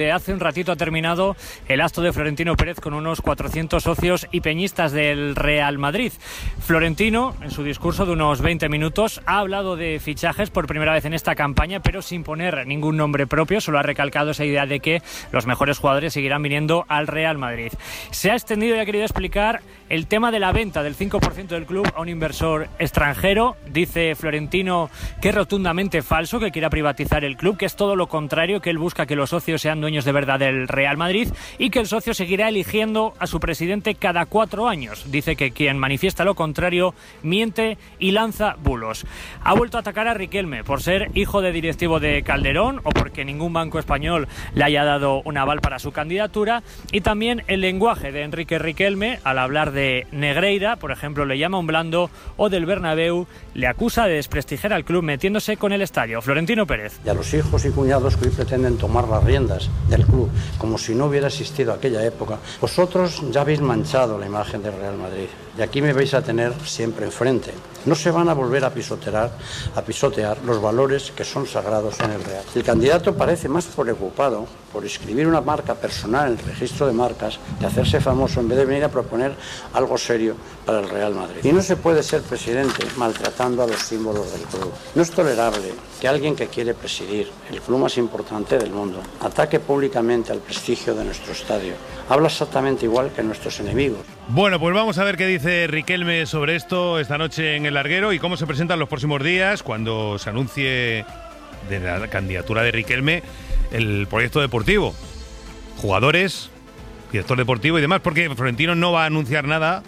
Hace un ratito ha terminado el acto de Florentino Pérez con unos 400 socios y peñistas del Real Madrid. Florentino, en su discurso de unos 20 minutos, ha hablado de fichajes por primera vez en esta campaña, pero sin poner ningún nombre propio. Solo ha recalcado esa idea de que los mejores jugadores seguirán viniendo al Real Madrid. Se ha extendido y ha querido explicar el tema de la venta del 5% del club a un inversor extranjero. Dice Florentino que es rotundamente falso, que quiera privatizar el club, que es todo lo contrario, que él busca que los socios sean dueños de verdad del Real Madrid y que el socio seguirá eligiendo a su presidente cada 4 años. Dice que quien manifiesta lo contrario miente y lanza bulos. Ha vuelto a atacar a Riquelme por ser hijo de directivo de Calderón o porque ningún banco español le haya dado un aval para su candidatura, y también el lenguaje de Enrique Riquelme al hablar de Negreira, por ejemplo, le llama un blando, o del Bernabéu le acusa de desprestigiar al club metiéndose con el estadio. Florentino Pérez. Y a los hijos y cuñados que hoy pretenden tomar las riendas del club, como si no hubiera existido aquella época. Vosotros ya habéis manchado la imagen del Real Madrid y aquí me vais a tener siempre enfrente. No se van a volver a pisotear los valores que son sagrados en el Real. El candidato parece más preocupado por inscribir una marca personal en el registro de marcas y hacerse famoso en vez de venir a proponer algo serio para el Real Madrid. Y no se puede ser presidente maltratando a los símbolos del club. No es tolerable que alguien que quiere presidir el club más importante del mundo ataque públicamente al prestigio de nuestro estadio. Habla exactamente igual que nuestros enemigos. Bueno, pues vamos a ver qué dice Riquelme sobre esto esta noche en El Larguero y cómo se presentan los próximos días cuando se anuncie de la candidatura de Riquelme el proyecto deportivo. Jugadores, director deportivo y demás, porque Florentino no va a anunciar nada.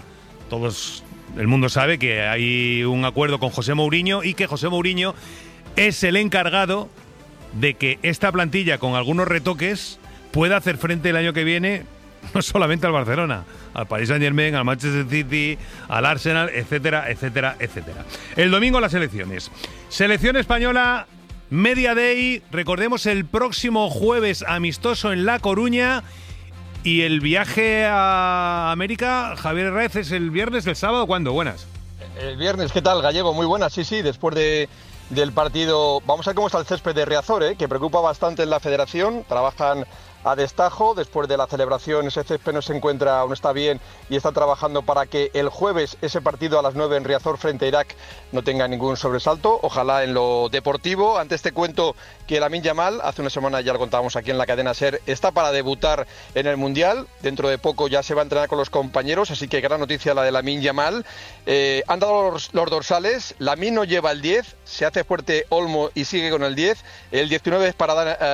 El mundo sabe que hay un acuerdo con José Mourinho y que José Mourinho es el encargado de que esta plantilla, con algunos retoques, pueda hacer frente el año que viene no solamente al Barcelona, al Paris Saint-Germain, al Manchester City, al Arsenal, etcétera, etcétera, etcétera. El domingo las elecciones. Selección española, Media Day, recordemos el próximo jueves amistoso en La Coruña, y el viaje a América, Javier Herraiz, ¿es el viernes, el sábado? ¿Cuándo? Buenas. El viernes, ¿qué tal, Gallego? Muy buenas, sí, después del partido. Vamos a ver cómo está el césped de Riazor, que preocupa bastante en la federación. Trabajan a destajo. Después de la celebración, ese césped no está bien, y están trabajando para que el jueves ese partido a las 9 en Riazor frente a Irak no tenga ningún sobresalto. Ojalá en lo deportivo. Antes te cuento que Lamine Yamal, hace una semana ya lo contábamos aquí en la cadena SER, está para debutar en el Mundial. Dentro de poco ya se va a entrenar con los compañeros, así que gran noticia la de Lamine Yamal. Han dado los dorsales. Lamine no lleva el 10, se hace fuerte Olmo y sigue con el 10. El 19 es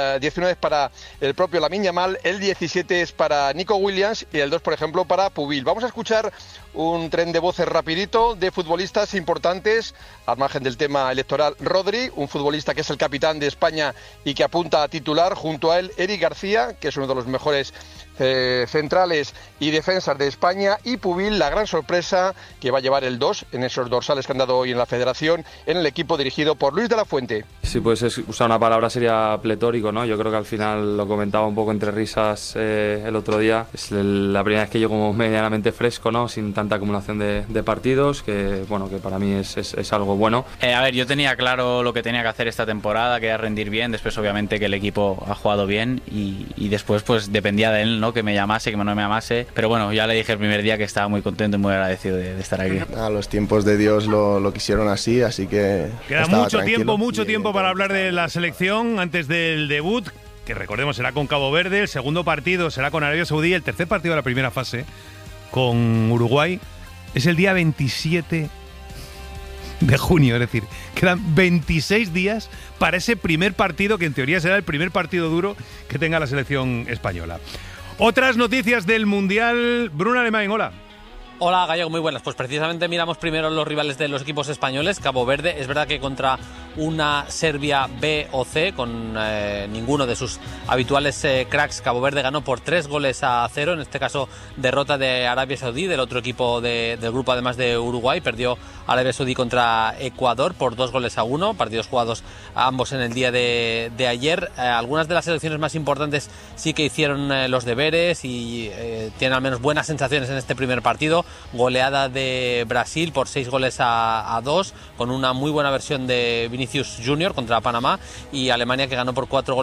para el propio Lamine Yamal, el 17 es para Nico Williams y el 2, por ejemplo, para Pubil. Vamos a escuchar un tren de voces rapidito de futbolistas importantes, al margen del tema electoral. Rodri, un futbolista que es el capitán de España y que apunta a titular, junto a él Eric García, que es uno de los mejores centrales y defensas de España, y Pubil, la gran sorpresa, que va a llevar el 2 en esos dorsales que han dado hoy en la federación, en el equipo dirigido por Luis de la Fuente. Si puedes usar una palabra sería pletórico, ¿no? Yo creo que al final lo comentaba un poco entre risas el otro día. Es la primera vez que yo como medianamente fresco, ¿no? Sin tanta acumulación de partidos, que bueno, que para mí es algo bueno. A ver, yo tenía claro lo que tenía que hacer esta temporada, que era rendir bien. Después obviamente que el equipo ha jugado bien y después pues dependía de él, ¿no? Que me llamase, que no me llamase, pero bueno, ya le dije el primer día que estaba muy contento y muy agradecido de estar aquí. Los tiempos de Dios lo quisieron así que queda mucho tiempo para hablar de la selección antes del debut, que recordemos será con Cabo Verde. El segundo partido será con Arabia Saudí. El tercer partido de la primera fase con Uruguay es el día 27 de junio, es decir, quedan 26 días para ese primer partido, que en teoría será el primer partido duro que tenga la selección española. Otras noticias del Mundial. Bruno Alemán, hola. Hola, Gallego, muy buenas. Pues precisamente miramos primero los rivales de los equipos españoles. Cabo Verde, es verdad que contra una Serbia B o C, con ninguno de sus habituales cracks, Cabo Verde ganó por 3-0, en este caso derrota de Arabia Saudí, del otro equipo del grupo, además de Uruguay. Perdió Arabia Saudí contra Ecuador por 2-1, partidos jugados ambos en el día de ayer. Algunas de las selecciones más importantes sí que hicieron los deberes y tienen al menos buenas sensaciones en este primer partido. Goleada de Brasil por 6-2, con una muy buena versión de Vinicius Vinicius Junior contra Panamá, y Alemania, que ganó por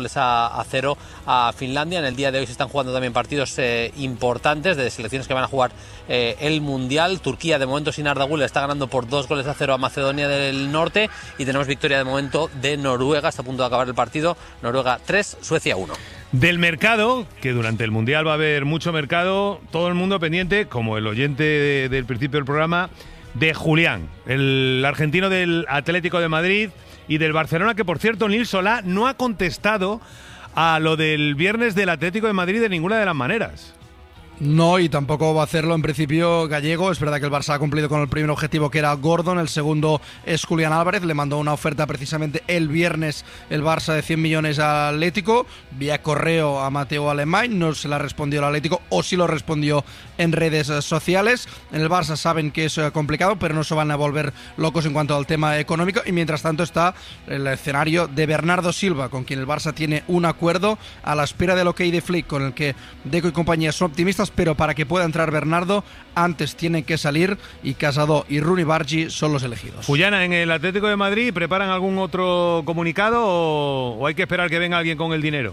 4-0 a Finlandia. En el día de hoy se están jugando también partidos importantes de selecciones que van a jugar el Mundial. Turquía, de momento sin Arda Güler, está ganando por 2-0 a Macedonia del Norte, y tenemos victoria de momento de Noruega. Está a punto de acabar el partido. Noruega 3, Suecia 1. Del mercado, que durante el Mundial va a haber mucho mercado, todo el mundo pendiente, como el oyente del principio del programa, de Julián, el argentino del Atlético de Madrid y del Barcelona, que por cierto Nil Solá no ha contestado a lo del viernes del Atlético de Madrid de ninguna de las maneras. No, y tampoco va a hacerlo en principio Gallego. Es verdad que el Barça ha cumplido con el primer objetivo, que era Gordon. El segundo es Julián Álvarez. Le mandó una oferta precisamente el viernes el Barça de 100 millones al Atlético, vía correo a Mateo Alemán. No se la respondió el Atlético, o sí lo respondió en redes sociales. En el Barça saben que es complicado, pero no se van a volver locos en cuanto al tema económico. Y mientras tanto está el escenario de Bernardo Silva, con quien el Barça tiene un acuerdo a la espera del ok de Flick, con el que Deco y compañía son optimistas, pero para que pueda entrar Bernardo, antes tienen que salir, y Casado y Rooney Bargi son los elegidos. Juliana, ¿en el Atlético de Madrid preparan algún otro comunicado o hay que esperar que venga alguien con el dinero?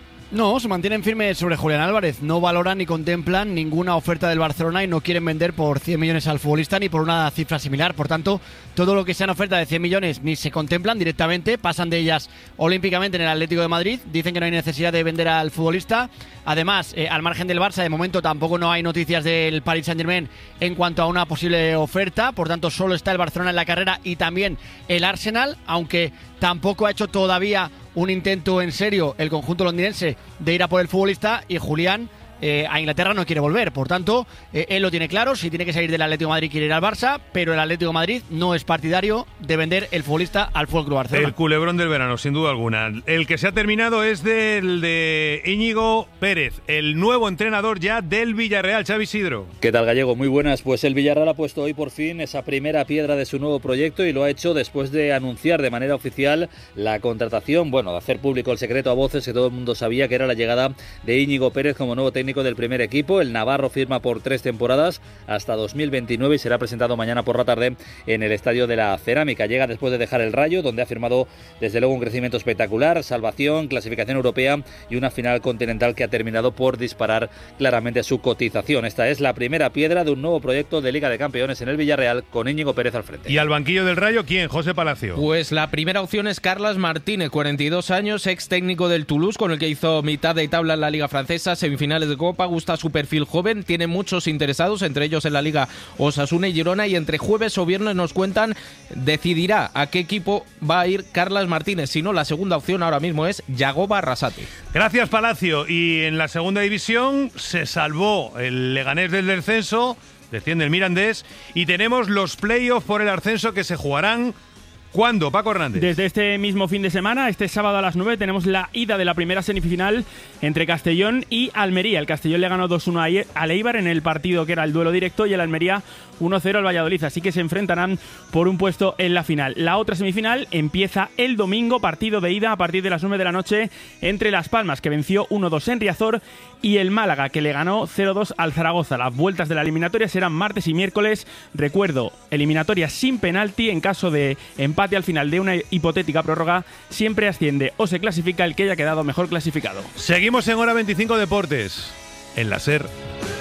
No, se mantienen firmes sobre Julián Álvarez. No valoran ni contemplan ninguna oferta del Barcelona y no quieren vender por 100 millones al futbolista ni por una cifra similar. Por tanto, todo lo que sean ofertas de 100 millones ni se contemplan directamente, pasan de ellas olímpicamente en el Atlético de Madrid. Dicen que no hay necesidad de vender al futbolista. Además, al margen del Barça, de momento tampoco no hay noticias del Paris Saint-Germain en cuanto a una posible oferta. Por tanto, solo está el Barcelona en la carrera y también el Arsenal, aunque tampoco ha hecho todavía un intento en serio el conjunto londinense de ir a por el futbolista, y Julián a Inglaterra no quiere volver. Por tanto, él lo tiene claro: si tiene que salir del Atlético de Madrid quiere ir al Barça, pero el Atlético de Madrid no es partidario de vender el futbolista al FC Barcelona. El culebrón del verano, sin duda alguna. El que se ha terminado es del de Íñigo Pérez, el nuevo entrenador ya del Villarreal. Xavi Isidro. ¿Qué tal, Gallego? Muy buenas. Pues el Villarreal ha puesto hoy por fin esa primera piedra de su nuevo proyecto, y lo ha hecho después de anunciar de manera oficial la contratación, de hacer público el secreto a voces, que todo el mundo sabía, que era la llegada de Íñigo Pérez como nuevo técnico del primer equipo. El navarro firma por 3 temporadas hasta 2029 y será presentado mañana por la tarde en el Estadio de la Cerámica. Llega después de dejar el Rayo, donde ha firmado desde luego un crecimiento espectacular, salvación, clasificación europea y una final continental que ha terminado por disparar claramente su cotización. Esta es la primera piedra de un nuevo proyecto de Liga de Campeones en el Villarreal, con Íñigo Pérez al frente. ¿Y al banquillo del Rayo quién? José Palacio. Pues la primera opción es Carles Martínez, 42 años, ex técnico del Toulouse, con el que hizo mitad de tabla en la Liga Francesa, semifinales de Copa. Gusta su perfil joven, tiene muchos interesados, entre ellos en la Liga Osasuna y Girona, y entre jueves o viernes nos cuentan decidirá a qué equipo va a ir Carles Martínez. Si no, la segunda opción ahora mismo es Yagoba Arrasate. Gracias, Palacio. Y en la segunda división se salvó el Leganés del descenso, desciende el Mirandés, y tenemos los playoffs por el ascenso que se jugarán. ¿Cuándo, Paco Hernández? Desde este mismo fin de semana, este sábado a las 9, tenemos la ida de la primera semifinal entre Castellón y Almería. El Castellón le ganó 2-1 al Eibar en el partido que era el duelo directo, y el Almería 1-0 al Valladolid, así que se enfrentarán por un puesto en la final. La otra semifinal empieza el domingo, partido de ida a partir de las 9 de la noche entre Las Palmas, que venció 1-2 en Riazor, y el Málaga, que le ganó 0-2 al Zaragoza. Las vueltas de la eliminatoria serán martes y miércoles. Recuerdo, eliminatoria sin penalti. En caso de empate al final de una hipotética prórroga, siempre asciende o se clasifica el que haya quedado mejor clasificado. Seguimos en Hora 25 Deportes, en la SER.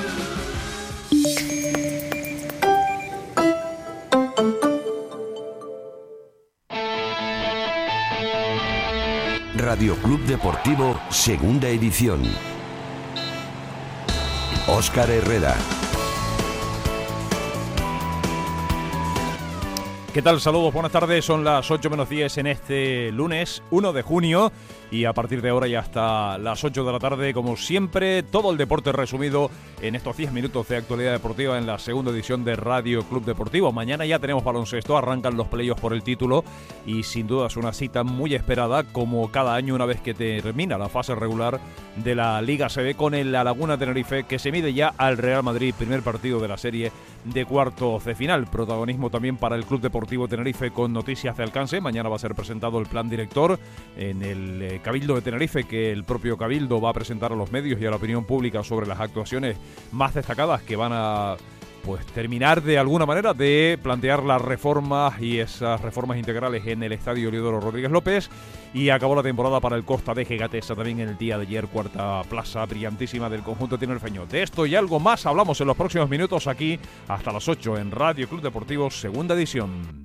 Radio Club Deportivo, segunda edición. Óscar Herrera. ¿Qué tal? Saludos, buenas tardes. Son las 8 menos 10 en este lunes 1 de junio. Y a partir de ahora y hasta las 8 de la tarde, como siempre, todo el deporte resumido en estos 10 minutos de actualidad deportiva en la segunda edición de Radio Club Deportivo. Mañana ya tenemos baloncesto, arrancan los playoffs por el título y sin duda es una cita muy esperada, como cada año una vez que termina la fase regular de la Liga CB, con el La Laguna Tenerife, que se mide ya al Real Madrid, primer partido de la serie de cuartos de final. Protagonismo también para el Club Deportivo Tenerife, con noticias de alcance. Mañana va a ser presentado el plan director en el Cabildo de Tenerife, que el propio Cabildo va a presentar a los medios y a la opinión pública sobre las actuaciones más destacadas que van a pues terminar de alguna manera de plantear las reformas y esas reformas integrales en el Estadio Heliodoro Rodríguez López, y acabó la temporada para el Costa de Gatesa también en el día de ayer, cuarta plaza brillantísima del conjunto tinerfeño. De esto y algo más hablamos en los próximos minutos aquí hasta las 8 en Radio Club Deportivo, segunda edición.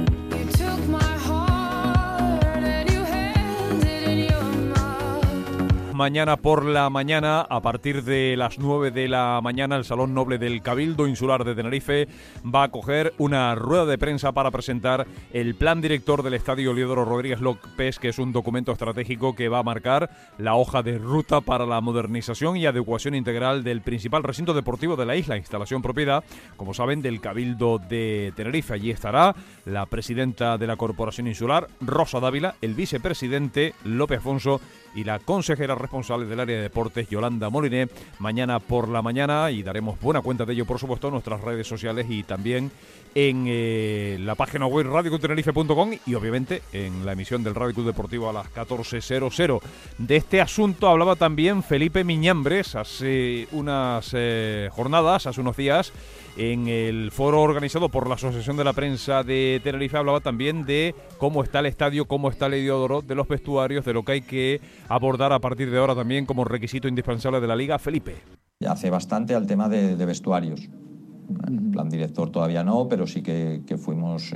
Mañana por la mañana, a partir de las 9 de la mañana, el Salón Noble del Cabildo Insular de Tenerife va a acoger una rueda de prensa para presentar el plan director del Estadio Heliodoro Rodríguez López, que es un documento estratégico que va a marcar la hoja de ruta para la modernización y adecuación integral del principal recinto deportivo de la isla, instalación propiedad, como saben, del Cabildo de Tenerife. Allí estará la presidenta de la Corporación Insular, Rosa Dávila, el vicepresidente López Afonso y la consejera responsable del área de deportes, Yolanda Moliné, mañana por la mañana, y daremos buena cuenta de ello, por supuesto, en nuestras redes sociales y también en la página web radioclubtenerife.com y obviamente en la emisión del Radio Club Deportivo a las 14:00. De este asunto hablaba también Felipe Miñambres hace unas jornadas, hace unos días, en el foro organizado por la Asociación de la Prensa de Tenerife. Hablaba también de cómo está el estadio, cómo está el Heliodoro, de los vestuarios, de lo que hay que abordar a partir de ahora también como requisito indispensable de la Liga. Felipe. Hace bastante al tema de vestuarios. El plan director todavía no, pero sí que fuimos,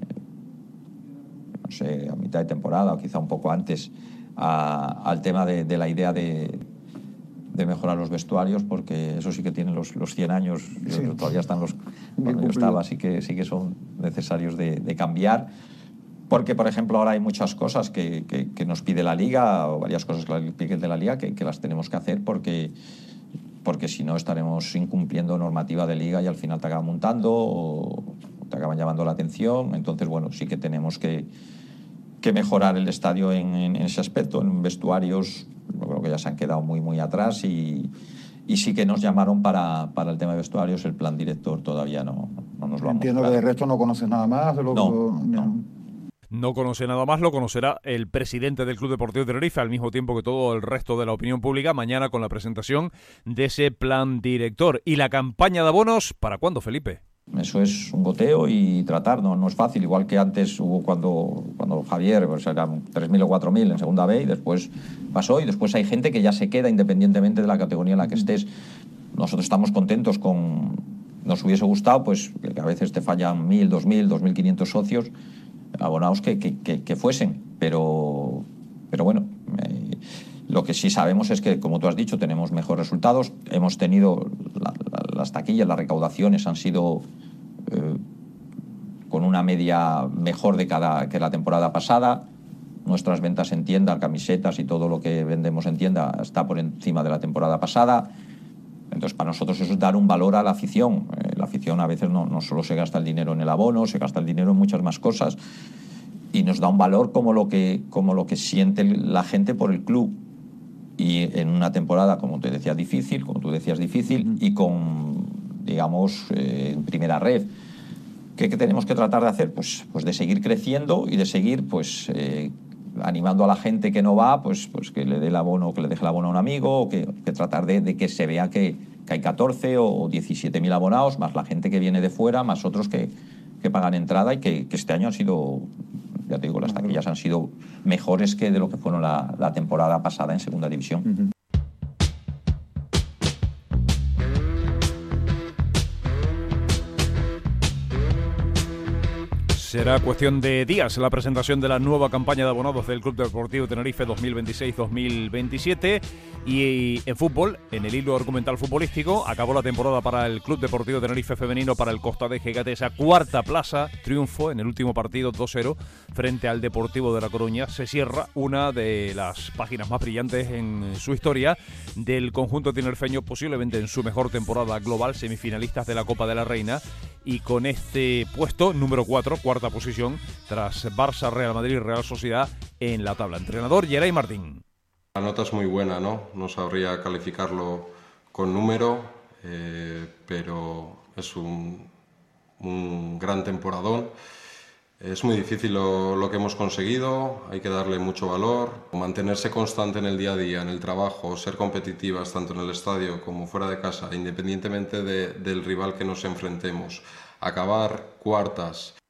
no sé, a mitad de temporada o quizá un poco antes, al tema de la idea de mejorar los vestuarios, porque eso sí que tienen los 100 años, sí. Todavía están los cuando yo estaba, sí que son necesarios de cambiar, porque por ejemplo ahora hay muchas cosas que nos pide la Liga, o varias cosas que piden de la Liga que las tenemos que hacer porque si no estaremos incumpliendo normativa de Liga y al final te acaban montando o te acaban llamando la atención. Entonces, bueno, sí que tenemos que mejorar el estadio en ese aspecto, en vestuarios. Yo creo que ya se han quedado muy atrás y sí que nos llamaron para el tema de vestuarios. El plan director todavía no nos lo han Entiendo mostrado. Que de resto no conoces nada más. No conoce nada más, lo conocerá el presidente del Club Deportivo de Tenerife, al mismo tiempo que todo el resto de la opinión pública, mañana con la presentación de ese plan director. ¿Y la campaña de abonos para cuándo, Felipe? Eso es un goteo y tratar, no es fácil, igual que antes hubo cuando Javier, pues eran 3.000 o 4.000 en segunda B y después pasó, y después hay gente que ya se queda independientemente de la categoría en la que estés. Nosotros estamos contentos nos hubiese gustado pues que a veces te fallan 1.000, 2.000, 2.500 socios abonados que fuesen, pero bueno, lo que sí sabemos es que, como tú has dicho, tenemos mejores resultados. Hemos tenido las taquillas, las recaudaciones han sido con una media mejor que la temporada pasada. Nuestras ventas en tienda, camisetas y todo lo que vendemos en tienda está por encima de la temporada pasada. Entonces, para nosotros eso es dar un valor a la afición. La afición a veces no solo se gasta el dinero en el abono, se gasta el dinero en muchas más cosas y nos da un valor como lo que siente la gente por el club. Y en una temporada, como te decía, difícil, y con, digamos, en primera red, ¿qué tenemos que tratar de hacer? Pues de seguir creciendo y de seguir pues animando a la gente que no va, pues que le dé el abono, que le deje el abono a un amigo, o que tratar de que se vea que hay 14 o 17.000 abonados, más la gente que viene de fuera, más otros que pagan entrada, y que este año han sido, ya te digo, las taquillas han sido mejores que de lo que fueron la temporada pasada en segunda división. Será cuestión de días la presentación de la nueva campaña de abonados del Club Deportivo Tenerife 2026-2027. Y en fútbol, en el hilo argumental futbolístico, acabó la temporada para el Club Deportivo Tenerife femenino, para el Costa de Gatesa, cuarta plaza, triunfo en el último partido 2-0 frente al Deportivo de La Coruña. Se cierra una de las páginas más brillantes en su historia del conjunto tinerfeño, posiblemente en su mejor temporada global, semifinalistas de la Copa de la Reina, y con este puesto número 4, cuarta posición, tras Barça, Real Madrid y Real Sociedad en la tabla. Entrenador Geray Martín. La nota es muy buena, no sabría calificarlo con número, pero es un gran temporadón. Es muy difícil lo que hemos conseguido, hay que darle mucho valor, mantenerse constante en el día a día, en el trabajo, ser competitivas tanto en el estadio como fuera de casa, independientemente del rival que nos enfrentemos. Acabar cuartas